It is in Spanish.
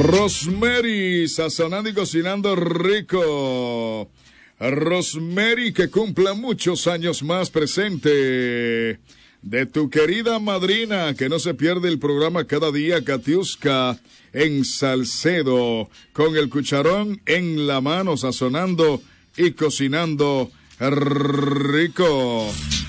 Rosemary, sazonando y cocinando rico. Rosemary, que cumpla muchos años más, presente. De tu querida madrina, que no se pierde el programa cada día, Katiuska, en Salcedo, con el cucharón en la mano, sazonando y cocinando rico.